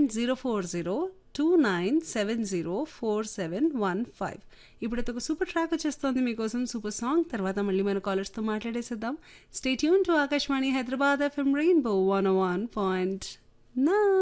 04029704715. ఇప్పుడైతే ఒక super track వచ్చేస్తుంది మీకోసం, సూపర్ సాంగ్. తర్వాత మళ్ళీ మన కాలర్స్తో మాట్లాడేసేద్దాం. Stay tune to Akashvani Hyderabad FM rainbow 101.9.